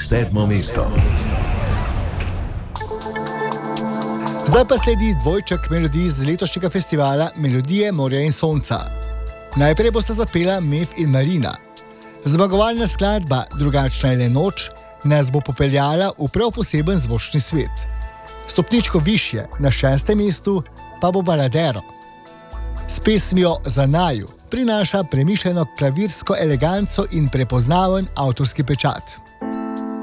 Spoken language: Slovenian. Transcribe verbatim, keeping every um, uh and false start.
sedmo mesto. Zdaj pa sledi dvojček melodij z letošnjega festivala Melodije morja in sonca. Najprej bosta zapela Mev in Marina. Zmagovalna skladba Drugačna je le noč nas bo popeljala v prav poseben zvočni svet. Stopničko višje, na šestem mestu, pa bo Baladero. S pesmijo Za naju prinaša premišljeno klavirsko eleganco in prepoznaven avtorski pečat.